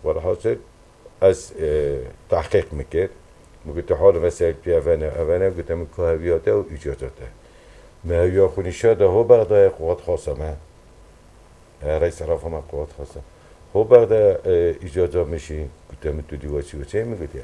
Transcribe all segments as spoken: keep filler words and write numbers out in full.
والحاصل از تحقیق میکرد میگفت حال مسائل پی اوانه اوانه گفتم کهویاته و اجازاته مهویا خونی شده هو بغدا قوات خاصه من رئیس رفع من قوات خاصه هو بغدا اجازه میشی گفتم تو دیواسی و چه میگفتی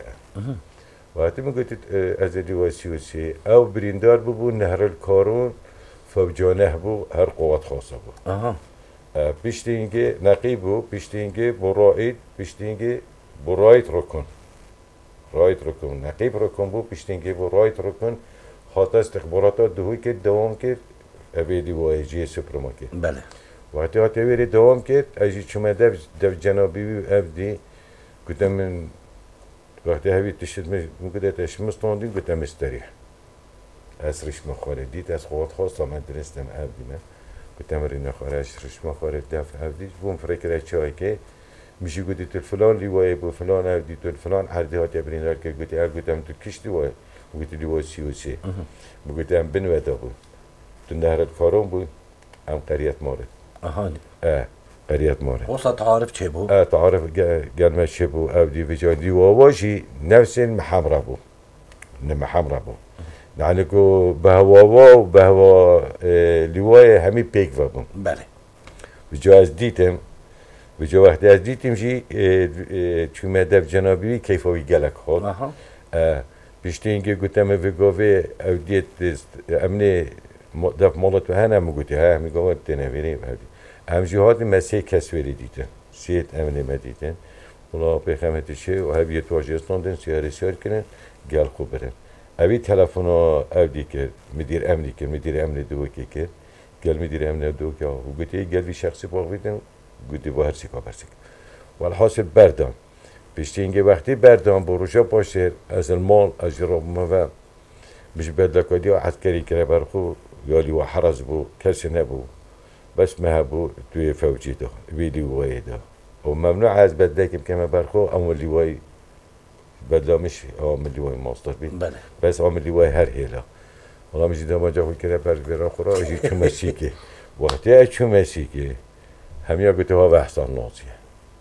وقتی میگفتید از دیواسی و چه او بریندار ببو نهر الکارون فوجانه بو هر قوات خاصه بو آها پیشتی اینکه نقیبو پیشتی اینکه برایت پیشتی اینکه برایت رکن رایت رکن نقیب رکن بو پیشتی اینکه برایت رکن خاطر استخبارات دهوی که دوام کرد ابیدی و ایجی سپرماکت بله وقتی هاتی ویری دوام کرد ایجی چومه دو دو جنابی و افدی گفتم من وقتی هوی تشد میگه تش مستوندی گفتم استریح از رشم خالدیت از قوات خواستم من درستم افدی من گفتم رینه خارج رشم خالد دفع افدی بوم فکر چای که میشه گفتی تو فلان لیوای بو فلان افدی تو فلان هردی هاتی برینار که گفتی ال گفتم تو کش لیوای گفتی لیوای سی و سی گفتم بنویدا بود تو نهر کارون بود ام قریت مارد آها اه قریت مارد وسط تعارف چه بود؟ اه تعارف قال چه بود افدی بجای لیوایشی نفس محمره بود نه محمره بود یعنی که به هوا و به هوا لیوای همین پیک بود بله بجای از دیتم بجای وقتی از دیتم جی چون مدف جنابی کیفوی گلک خود آها بیشتر اینکه گفتم ویگاوی اودیت امنی دف مالت و هنم میگویی ها میگم تنویری هم جهات مسیح کسوری دیدن سیت امنی مدیدن ولی بخمتی چه و هویت واجستان دن سیاری سیار کنن گل خوب برن اوی تلفن اودی که مدیر امنی که مدیر امنی دو کی که گل مدیر امنی دو که و گویی گل بی شخصی باقیدن گویی با هر سیکا برسک والحاصل بردان بیشتر اینکه وقتی بردان بروجا باشه از المال از جراب ما مش بدلکادی و عسکری که برخو یالی و حرز بو کسی نبو بس ما بو توی فوجی ده ویلی وای ده و ممنوع از بدلکم که ما برخو اول لیوای بدلا مش عامل لیوای ماستر بی بله بس عامل لیوای هر هیلا والله مش دام جا خود که بر برا خورا اجی چومسی که وقتی چومسی که همیا گوته ها وحسان نازیه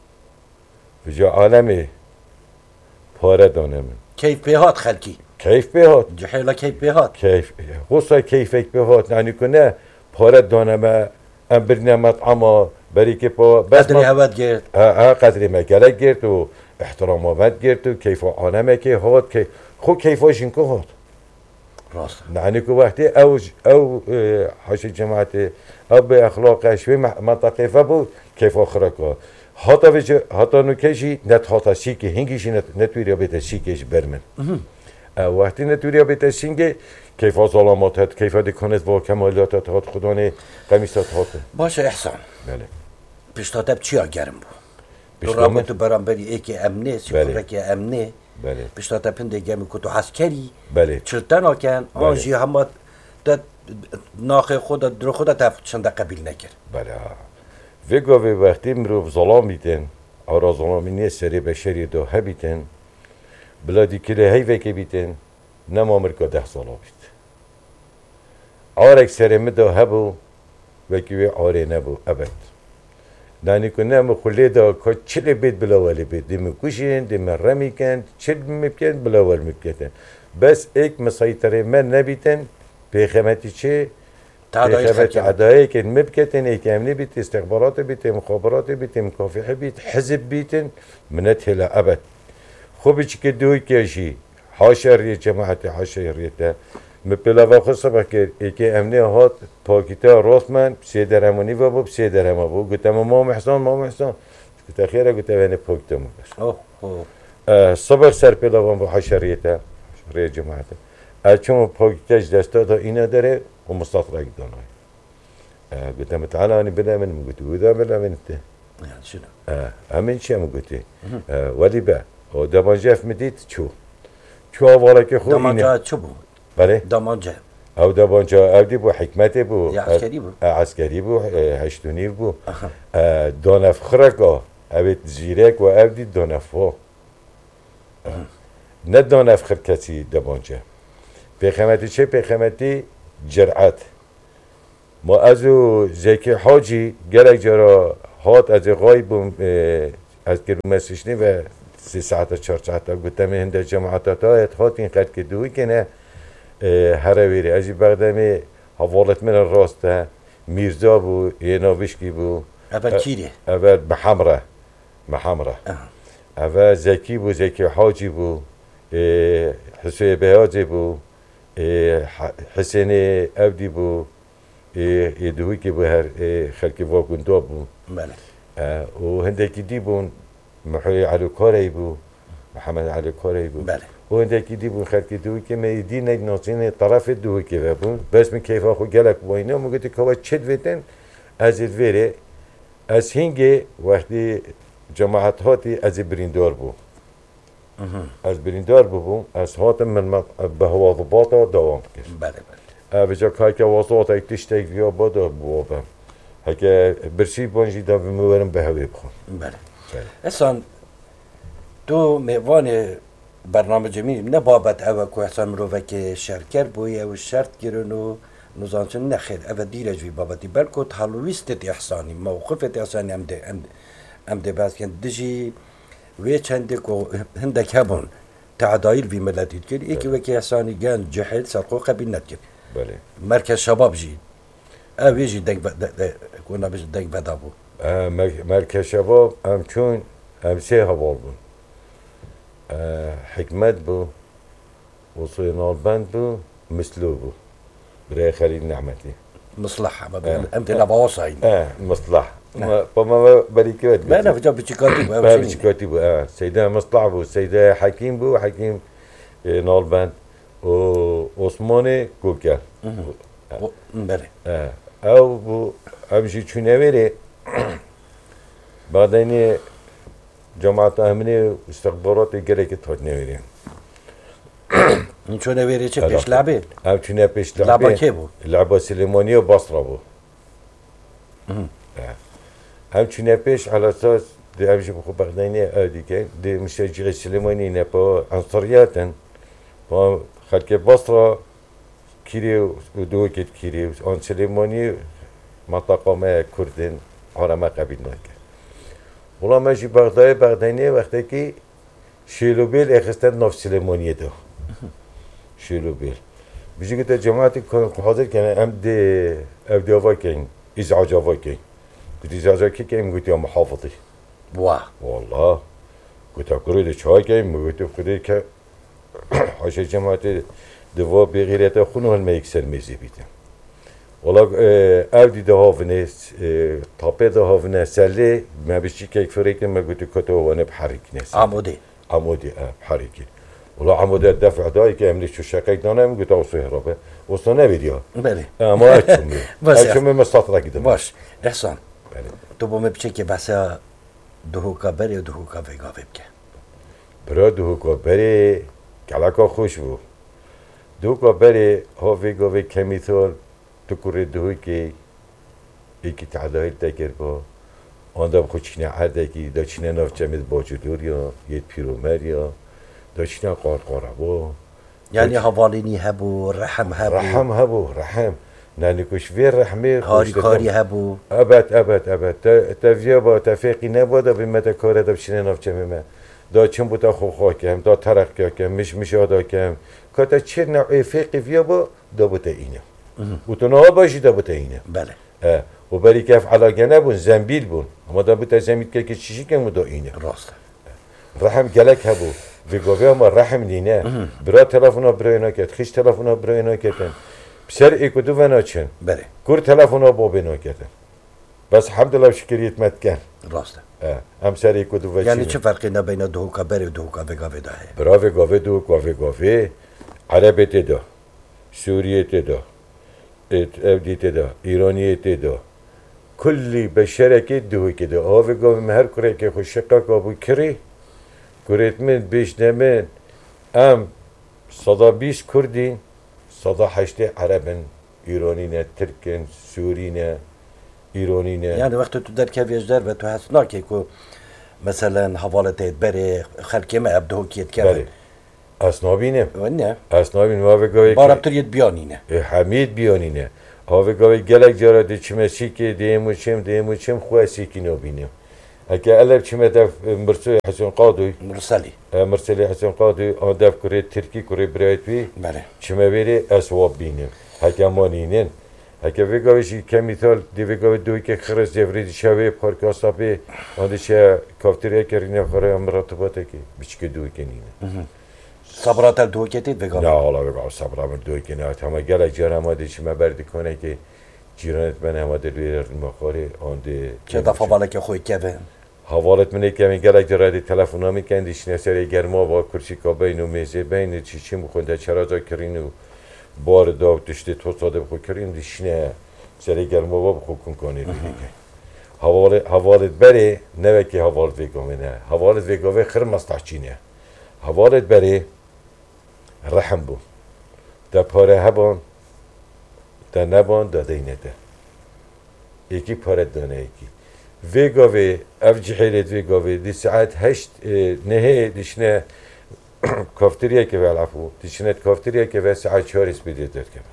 بجا عالمی پاره دانم کیف بهات خلکی کیف بهات جحیلا کیف بهات کیف خصوصا کیفک بهات یعنی کنه پاره دانم ام برنامه مطعما بری که با بس قدری هوت گرد ها قدری مگلک گرد و احترام آمد گرد و کیف عالمه که هات که خو کیفاش این که هات راست یعنی که وقتی اوج او حاش جماعت او به اخلاق شوی منطقه فبو کیف آخره که هاتا وجه هاتا نکشی نت هاتا سیکی هنگیشی نت نتویریا بیت سیکش برمن وقتی نتویریا بیت سینگه کیف ظلامات هات کیف دکانت و کمالات هات خدانه قمیصات هات باشه احسان بله پیشتاتب چیا گرم بود تو پیشتامه؟ رابطه برانبری ای که امنه بله. سیکوره که امنه بله پیشتاتب پنده گرم که تو عسکری بله چرتن آکن بله. آنجی همه داد ناخه خود در خود تفتشن ده قبیل نکرد بله وگاوی وقتی مرو ظلام بیتن آرا ظلامی نیه سری بشری دو هبیتن بلادی کلی هی وکی بیتن نما امریکا ده سالا بیت آرک سری مدو هبو وکی آره نبو ابد دانی که نما خلی دا که چلی بیت بلاولی بیت دیمی کشین دیمی رمی کن چل میبکن بلاول میبکن بس ایک مسایطره من نبیتن پیخمتی چه تعدایت عدایي كان مبكتن اي كامني بيت استخبارات بيت مخابرات بيت مكافحة بيت حزب بيتن منتها لأبد خوبش كدوي كاشي حاشر يا جماعة حاشر يتا مبلا واخد صبح اي كامني هات باكيتا روثمان بسيدرموني وابو بسيدرم ابو قلت ما محسن ما محسن قلت اخيرا قلت انا باكيتا مبس اوه اوه آه صبح سر بلا وابو حاشر يتا يا جماعة اچون باكيتاش دستا دا اینا داره ومستطرق داناي آه قلت تعالى انا بلا من قلت وذا بلا من انت يعني شنو اه همين شيء ما قلت آه ولي با ودما جاف مديت شو شو اولك خو دمانجا شو بو بله دمانجا او دبانجا او دی بو حکمت بو یا عسکری بو اه عسکری بو هشتونی بو اه دانف خرقا اوید زیرک و او دی دانفو نه دانف خر کسی دبانجا پیغمبری چه پیغمبری جرأت ما ازو زکی حاجی گلک جرا هات از غایب از گرو مسیشنی و سه ساعت چهار ساعت گفتم هند جماعت ها اتخاط این قد که دوی که نه هر ویری ازی بردمی حوالت من راسته میرزا بو یه ناوشکی بو اول کیره؟ اول محمره محمره اول زکی بو زکی حاجی بو حسین بهاجی بو حسین عبدی بو یه دوی که بو هر خلکی واقعا بو بله و هندکی دی بون محوی علی کاری بو محمد علی کاری بو بله و هندکی دی بون خلکی دوی که میدی نجناسین طرف دوی که بون بس می کیفا خو گلک واینا مگه که چت ویتن از الویره از هنگی وقتی جماعت هاتی از بریندار بو از بریندار بو از هاتم من به هوا ضباطه دوام کرد بله بله بجا کای که واسطه ایتش تک ویا بادا بو بام هکه برسی بانجی دا بمورم به هوی بخون بله احسان تو میوان برنامه جمعی نه بابت اوه که احسان مروفه که شرکر بوی او شرط گرن و نزانچن نخیر اوه دیره جوی بابتی بلکو تحلویستت احسانی موقفت احسانی هم ده هم ده باز کن دجی وی چنده که هندک هبون تعدایل وی ملتید کرد ایکی وکی احسانی گن جحیل سرقو قبیل ند کرد بله مرکز شباب جی اوه جی دنگ کونا بش دنگ بدا بو مرکز شباب هم چون هم سه حوال بون حکمت بو وصوی نالبند بو مثلو بو برای خلیل نعمتی مصلحة ما أنت لا بوصاين اه مصلح ما ما بريكات ما أنا بجاب بتشيكاتي بو ما بتشيكاتي بو اه سيدة مصلح بو سيدة حكيم بو حكيم نالبند وعثماني كوكا بله اه او بو امشي چونويري بعدين جماعة أهمني استخبارات جريك تهدنويري این چونه ویری چه پیش لعبه؟ هم چونه پیش لعبه لعبه که بو؟ لعبه سلیمانی و بصره بو هم چونه پیش على اساس دی همشه بخو بغدادی آدی که دی مشجع سلیمانی نه با عنصریاتن با خلک بصره کیری و دو کت کیری آن سلیمانی منطقه ما کردن حرم قبیل نکرد ولی ماشي بغداد بغدادی وقتی که شیلوبیل اخستن ناف سلیمانی دو شیلوبیل بیشتر که جماعتی که حاضر کنن هم دی ابدی آوا کن ازعاج آوا کن گفتی ازعاج کی کنیم گفتی هم محافظی واه والله گفتی کردی چای کنیم گفتی خودی که حاشه جماعتی دوا بغیرت خونه هل میکسر میزی بیدم والله ابدی ده هاونه تاپه ده هاونه سله ما بیشتر که فریق ما گفتی کتو وانه بحرک نیست عمودی عمودی اه بحرکی والله عمودي الدفع داي كامل شو شقيق انا قلت اوصي هربه وصلنا فيديو بله اه ما اتشم بس اتشم مستطرق كده باش احسان بله تو بوم بچه که بس دهوکا بری و دهوکا وگا بکه برا دهوکا بری کلاکا خوش بو دهوکا بری ها وگا وگ کمیثال تو کره دهوکی ایکی تعدایل تکر با آن دم خوچینه عده کی دا چینه ناف جمید باجدور یا یه پیرومر یا داشتن قارقاره بو یعنی حوالینی هبو رحم هبو رحم هبو رحم نانیکوش وی رحمه کاری کاری هبو ابد ابد ابد تا ویا با تفیقی نبوده به مت کار دا بشینه نافچه میمه دا چون بودا خو خو کم دا ترقی کم مش مش ادا کم کاتا چه نوع فیقی ویا با دا بوده اینه و تو نه باشی دا بوده اینه بله و بری کف علاقه نبون زنبیل بون اما دا بوده زنبیل که که چیشی کم دا اینه راست رحم گلک هبو ویگوی ما رحم دینه برای تلفن برای نکرد خیش تلفن برای نکردن بسر ایکودو و ناچن بله کور تلفن با بی نکردن بس الحمدلله شکریت مت کن راست هم سر ایکودو و یعنی چه فرقی نه بین دهوکا بری و دهوکا وگا ودا ہے برای ویگوی دو کوی گوی عربیت دو سوریت دو افدیت دو ایرانیت دو کلی بشرکی دو که دو آوی گوی مهر کره که خوش شقا کابو کری كريت من بيش نمن ام صدا بيش كردين صدا حشتي عربن ايرانينا تركن سورينا ايرانينا يعني وقت تو در كافيش در و تو حسناكي كو مثلا حوالتيت بري خلقي ما ابدهو كيت كافن اسنابينه ونه اسنابين وافقوي باربتريت بيانينه حميد بيانينه وافقوي گلك جارا دي چمسي كي ديمو چم ديمو چم خواسي كي نوبينه هكا ألف شما دف مرسل حسن قاضي مرسلي مرسل حسن قاضي أن دف كوري تركي كوري برايت بي بله شما بيري أسواب بينين هكا مانينين هكا فيجاوشي كمثال دي فيجاو دوي كي خرج دفريد شاوي بارك أصابي هذا شيء كافتريا كرينا خرج مرتباتك بيشك دوي كنينه صبرات الدوكتي بقى لا والله بقى صبر من دوي كنا هم قال جرا ما ديش ما برد كونه كي جيرانت من هم دلوير المخاري عند كده فبالك يا اخوي كيف حوالت من كمی قال جرا دي تلفن می کندیش نسری گرما با کرسی کابین و میزه بین چی چی مخونده چرا جا کرینو بار داغ دشته تو صادق خو کرین دیشنه سری گرما با خو کن کنی حوالت حوالت بری نه کی حوالت ویگامنه حوالت ویگاوه خیر مستحچینه حوالت بری رحم بو دا پاره هبان دا نبان دا دینده یکی پاره دانه یکی ویگاوه اف جحیلت ویگاوه دی ساعت هشت نهه دیشنه کافتریا که ولعفو دیشنه کافتریا که و ساعت چهار اسپیده داد کبر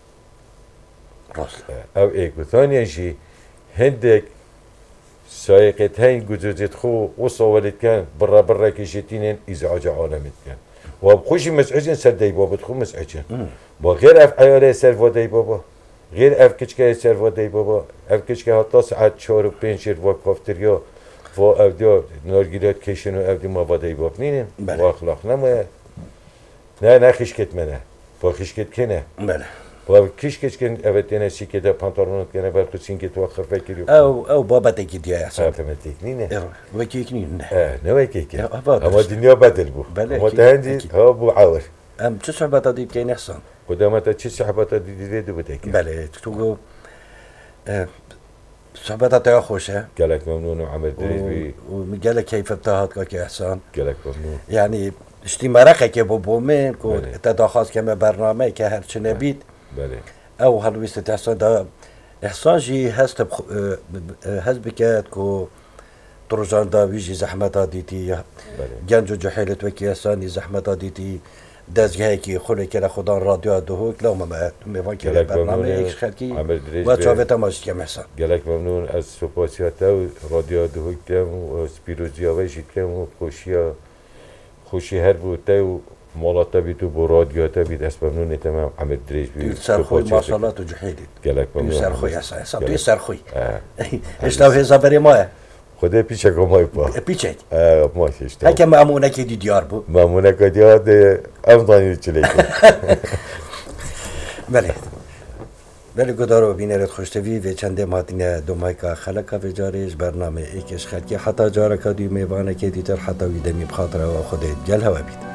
راست او ایکو ثانیه جی هندک سایقت هین گذوزت خو و صوالت کن برا برا کشتینن ازعاج عالمت کن و بخوشی مسعجن سر دی بابت خو مسعجن با غیر اف عیاله سر و دی بابا غیر اف کچکه سر و دی بابا اف کچکه حتی ساعت چهار و پنج شد و کافتریا و او دیا نارگیلات کشن و او دی ما با دی باب نینم و اخلاق نمایه نه نه خشکت منه با خشکت کنه بله و کش کش کن اوت دینا سیکه دا پانتالونات کنه بر خود سینکه تو آخر فکری او او بابا تکی دیا احسن اوتوماتیک نینه وکی کنین نه اه نه وکی که اه، بابا. اما دنیا بدل بو بله، اما اكيد، تهندی اكيد. ها بو عاور ام چه صحبت دادی بکن احسن قدامت چه صحبت دی دی دو بتاکی بله تو صحبت تا خوشه گلک ممنون و عمل دریز بی ومجال كيف بتاعت كي احسان گلک ممنون يعني اشتي مرقه كي بومين كو بله. تداخل كما برنامج كهر نبيت بله او هلويست احسان دا احسان جي هست بخ... هست بكات كو ترجان دا ويجي زحمة ديتي بله جنجو جحيلة وكي احسان زحمة ديتي دزگاه کی خونه که خدا رادیو دهوک لام ما میوان که گلک برنامه ممنون ایک خلکی عمل دریز و بی چاوه تماش که محسن گلک ممنون از سپاسیات و رادیو دهوکتم و سپیروزی آویشیتم و خوشیا خوشی هر بود و مالاتا بی تو با رادیوتا بی دست ممنون تمام عمل دریز بی سرخوی ماسالات و جحیلی گلک ممنون سرخوی احسان احسان توی سرخوی اه. اشتاو هزا بری ماه خدا پیچه کمای پا پیچک اه ماش اشتاو هکه معمونه که دی دیار بو مامونه کدیاد افضانی چلیکن بله بله گدارو بینرت خوشتوی و چنده ماتینه دومای که خلقه و جاریش برنامه ایکش خلقی حتی جارکا دیو میوانه که دیتر حتی ویدمی بخاطره و خودت گل هوا بید